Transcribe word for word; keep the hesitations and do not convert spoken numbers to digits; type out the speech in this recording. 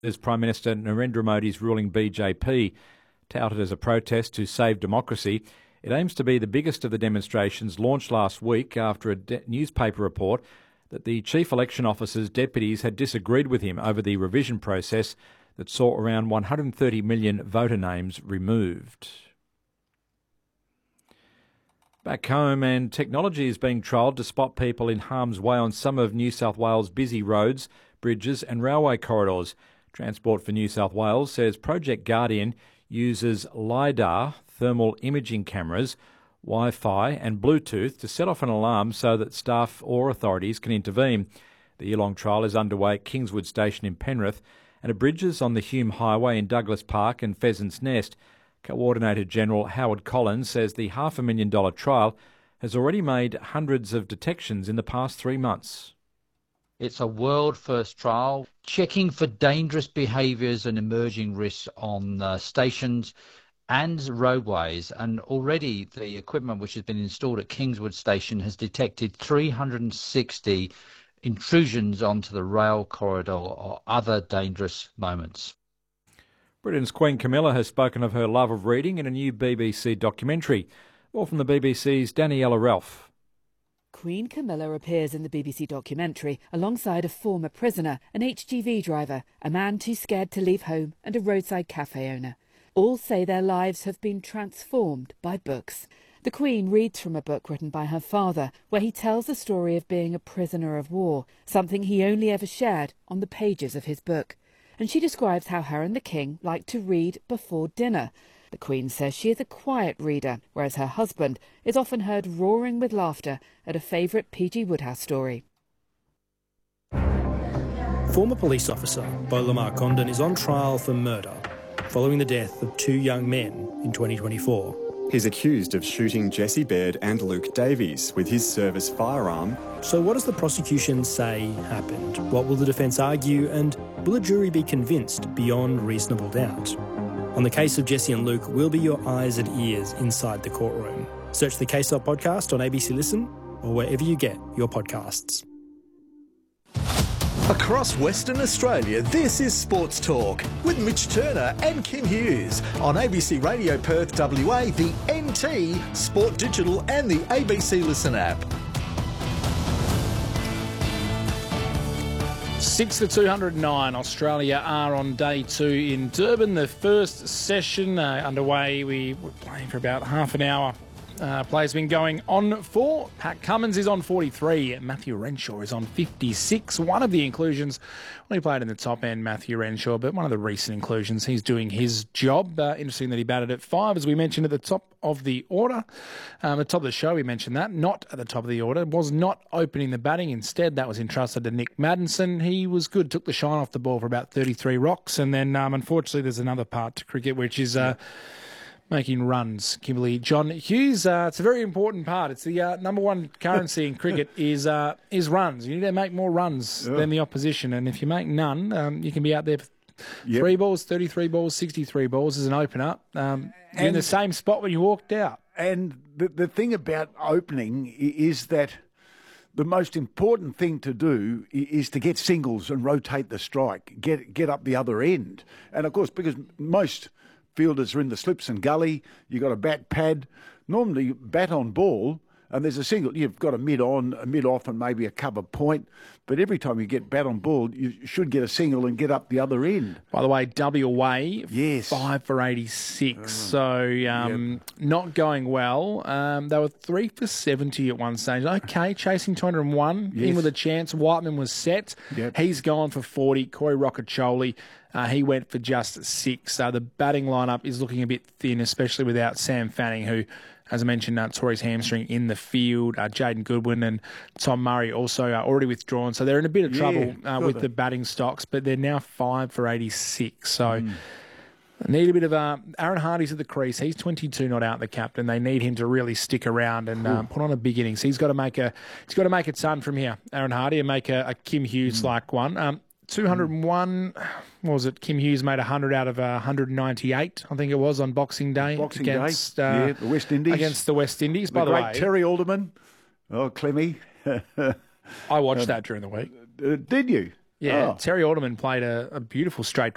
As Prime Minister Narendra Modi's ruling B J P. Touted as a protest to save democracy, it aims to be the biggest of the demonstrations launched last week after a de- newspaper report that the Chief Election Officer's deputies had disagreed with him over the revision process that saw around one hundred thirty million voter names removed. Back home, and technology is being trialled to spot people in harm's way on some of New South Wales' busy roads, bridges and railway corridors. Transport for New South Wales says Project Guardian uses LiDAR, thermal imaging cameras, Wi-Fi and Bluetooth to set off an alarm so that staff or authorities can intervene. The year-long trial is underway at Kingswood Station in Penrith and at bridges on the Hume Highway in Douglas Park and Pheasants Nest. Coordinator General Howard Collins says the half a million dollar trial has already made hundreds of detections in the past three months. It's a world-first trial, checking for dangerous behaviours and emerging risks on uh, stations and roadways. And already the equipment which has been installed at Kingswood Station has detected three hundred sixty intrusions onto the rail corridor or other dangerous moments. Britain's Queen Camilla has spoken of her love of reading in a new B B C documentary. More from the B B C's Daniela Ralph. Queen Camilla appears in the B B C documentary alongside a former prisoner, an H G V driver, a man too scared to leave home and a roadside cafe owner. All say their lives have been transformed by books. The Queen reads from a book written by her father, where he tells the story of being a prisoner of war, something he only ever shared on the pages of his book. And she describes how her and the King like to read before dinner. The Queen says she is a quiet reader, whereas her husband is often heard roaring with laughter at a favourite P G Wodehouse story. Former police officer Beau Lamar Condon is on trial for murder following the death of two young men in twenty twenty-four. He's accused of shooting Jesse Baird and Luke Davies with his service firearm. So what does the prosecution say happened? What will the defence argue, and will a jury be convinced beyond reasonable doubt? On the case of Jesse and Luke, we'll be your eyes and ears inside the courtroom. Search the Case Up podcast on A B C Listen or wherever you get your podcasts. Across Western Australia, this is Sports Talk with Mitch Turner and Kim Hughes on A B C Radio Perth W A, the N T, Sport Digital and the A B C Listen app. Six to two hundred nine, Australia are on day two in Durban. The first session uh, underway. We were playing for about half an hour. Uh, play's been going on for. Pat Cummins is on forty-three. Matthew Renshaw is on fifty-six. One of the inclusions, well, he played in the top end, Matthew Renshaw, but one of the recent inclusions, he's doing his job. Uh, interesting that he batted at five, as we mentioned at the top of the order. Um, at the top of the show, we mentioned that. Not at the top of the order. Was not opening the batting. Instead, that was entrusted to Nick Maddinson. He was good. Took the shine off the ball for about thirty-three rocks. And then, um, unfortunately, there's another part to cricket, which is... Uh, making runs, Kimberly. John Hughes, uh, it's a very important part. It's the uh, number one currency in cricket is uh, is runs. You need to make more runs yeah. than the opposition. And if you make none, um, you can be out there for yep. three balls, thirty-three balls, sixty-three balls as an opener. Um, you're in the same spot when you walked out. And the, the thing about opening is that the most important thing to do is to get singles and rotate the strike, get get up the other end. And, of course, because most fielders are in the slips and gully, you've got a bat pad. Normally, bat on ball, and there's a single. You've got a mid-on, a mid-off, and maybe a cover point. But every time you get bat on ball, you should get a single and get up the other end. By the way, W A, yes. five for eighty-six. Uh, so um, yep. not going well. Um, they were three for seventy at one stage. Okay, chasing two hundred one. Yes. In with a chance. Whiteman was set. Yep. He's gone for forty. Corey Rockacholi, uh, he went for just six. Uh, the batting lineup is looking a bit thin, especially without Sam Fanning, who, as I mentioned, uh, tore his hamstring in the field. Uh, Jaden Goodwin and Tom Murray also uh, already withdrawn. So they're in a bit of trouble yeah, uh, with it. the batting stocks, but they're now five for eighty-six. So mm. they need a bit of... Uh, Aaron Hardy's at the crease. He's twenty-two not out, the captain. They need him to really stick around and uh, put on a big innings. He's got to make a he's got to make it son from here, Aaron Hardy, and make a, a Kim Hughes-like mm. one. Um, two hundred one, what was it? Kim Hughes made one hundred out of uh, one hundred ninety-eight, I think it was, on Boxing Day. Boxing against, Day, uh, yeah, the West Indies. Against the West Indies, the by the great way. Terry Alderman. Oh, Clemmy. I watched um, that during the week. Uh, did you? Yeah, oh. Terry Alderman played a, a beautiful straight